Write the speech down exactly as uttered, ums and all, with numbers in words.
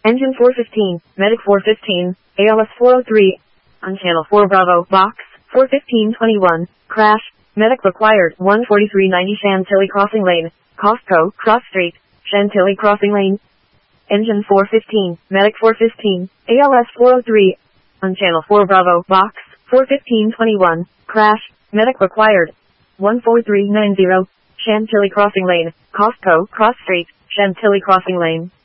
Engine four fifteen, Medic four fifteen, A L S four oh three. On channel four Bravo, box, four fifteen twenty-one, crash, medic required, one forty-three ninety Chantilly Crossing Lane, Costco, Cross Street, Chantilly Crossing Lane. Engine four fifteen, Medic four fifteen, A L S four oh three. On channel four Bravo, box, four fifteen twenty-one, crash, medic required, one four three nine zero, Chantilly Crossing Lane, Costco, Cross Street, Chantilly Crossing Lane.